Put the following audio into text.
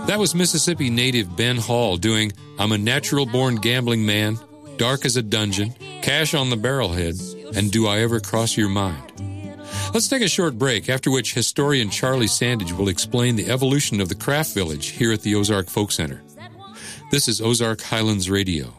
That was Mississippi native Ben Hall doing I'm a Natural-Born Gambling Man, Dark as a Dungeon, Cash on the Barrelhead, and Do I Ever Cross Your Mind? Let's take a short break, after which historian Charlie Sandage will explain the evolution of the craft village here at the Ozark Folk Center. This is Ozark Highlands Radio.